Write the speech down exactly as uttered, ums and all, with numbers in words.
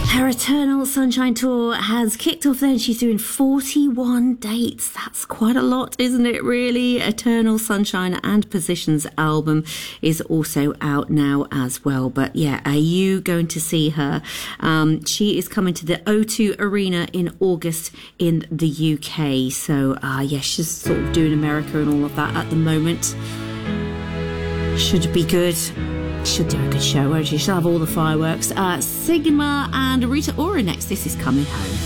Her Eternal Sunshine Tour has kicked off then. She's doing forty-one dates. That's quite a lot, isn't it, really? Eternal Sunshine and Positions album is also out now as well. But yeah, are you going to see her? Um, she is coming to the O two Arena in August in the U K. So uh, yeah, she's sort of doing America and all of that at the moment. Should be good. She'll do a good show, won't she? She'll have all the fireworks. Uh, Sigma and Rita Ora next. This is Coming Home.